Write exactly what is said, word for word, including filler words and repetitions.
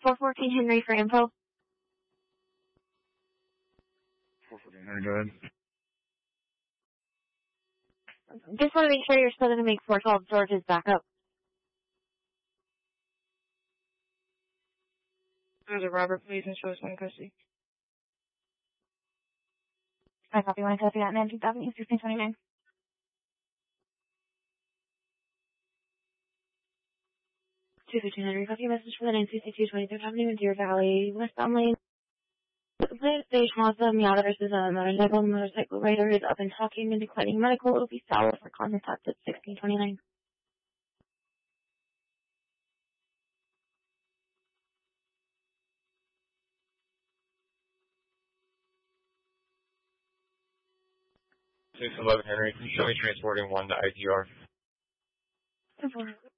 four fourteen Henry for info. four fourteen Henry, go ahead. Just want to make sure you're still going to make four twelve George's back up. There's a Robert, please, and show us one custody. I copy one copy that, nineteenth Avenue, sixteen twenty-nine. two fifteen Henry, copy a message for the nine sixty-two twenty-third Avenue in Deer Valley, westbound lane. The plate stage Mazda Miata versus a motorcycle. The motorcycle rider is up and talking and declining medical. It'll be south for contact at sixteen twenty-nine. six eleven Henry, can you show me transporting one to I T R? ten four.